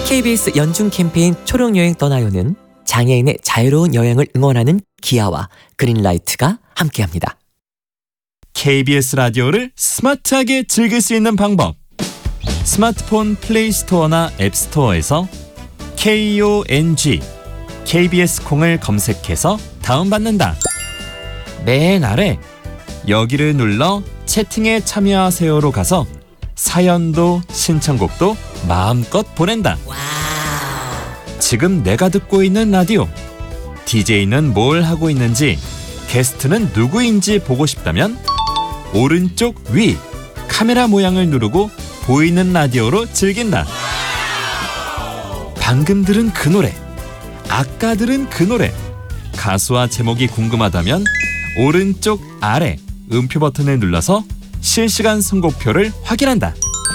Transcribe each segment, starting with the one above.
KBS 연중 캠페인 초록여행 떠나요는 장애인의 자유로운 여행을 응원하는 기아와 그린라이트가 함께합니다. KBS 라디오를 스마트하게 즐길 수 있는 방법. 스마트폰 플레이스토어나 앱스토어에서 KONG KBS 콩을 검색해서 다운받는다. 맨 아래 여기를 눌러 채팅에 참여하세요로 가서 사연도 신청곡도 마음껏 보낸다. 지금 내가 듣고 있는 라디오, DJ는 뭘 하고 있는지, 게스트는 누구인지 보고 싶다면 오른쪽 위 카메라 모양을 누르고 보이는 라디오로 즐긴다. 방금 들은 그 노래, 아까 들은 그 노래, 가수와 제목이 궁금하다면 오른쪽 아래 음표 버튼을 눌러서 실시간 선곡표를 확인한다.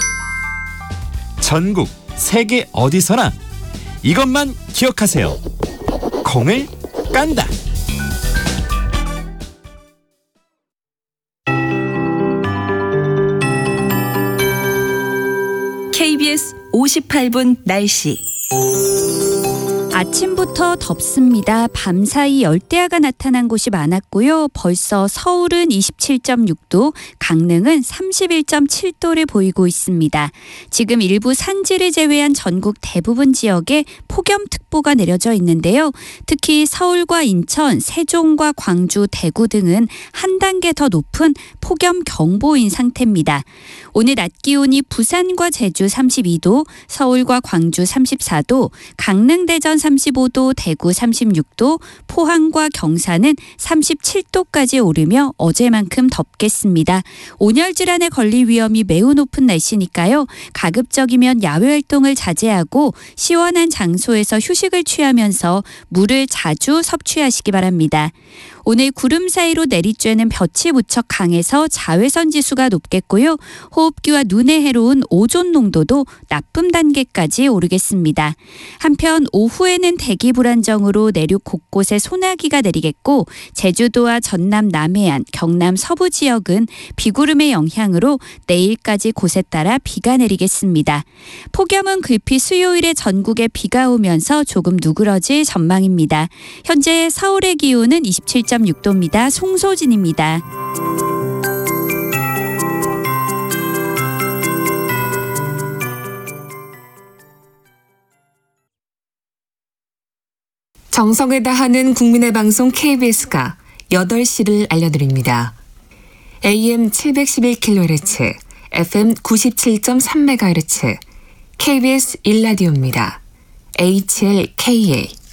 전국 세계 어디서나 이것만 기억하세요. 콩을 깐다. KBS 58분 날씨. 아침부터 덥습니다. 밤사이 열대야가 나타난 곳이 많았고요. 벌써 서울은 27.6도, 강릉은 31.7도를 보이고 있습니다. 지금 일부 산지를 제외한 전국 대부분 지역에 폭염특보가 내려져 있는데요. 특히 서울과 인천, 세종과 광주, 대구 등은 한 단계 더 높은 폭염경보인 상태입니다. 오늘 낮 기온이 부산과 제주 32도, 서울과 광주 34도, 강릉, 대전 35도, 대구 36도, 포항과 경산은 37도까지 오르며 어제만큼 덥겠습니다. 온열 질환에 걸릴 위험이 매우 높은 날씨니까요. 가급적이면 야외 활동을 자제하고 시원한 장소에서 휴식을 취하면서 물을 자주 섭취하시기 바랍니다. 오늘 구름 사이로 내리쬐는 볕이 무척 강해서 자외선 지수가 높겠고요. 호흡기와 눈에 해로운 오존 농도도 나쁨 단계까지 오르겠습니다. 한편 오후에는 대기 불안정으로 내륙 곳곳에 소나기가 내리겠고 제주도와 전남 남해안, 경남 서부 지역은 비구름의 영향으로 내일까지 곳에 따라 비가 내리겠습니다. 폭염은 급히 수요일에 전국에 비가 오면서 조금 누그러질 전망입니다. 현재 서울의 기온은 27.6도입니다. 송소진입니다. 정성을 다하는 국민의 방송 KBS가 8시를 알려드립니다. AM 711kHz, FM 97.3MHz, KBS 1라디오입니다. HLKA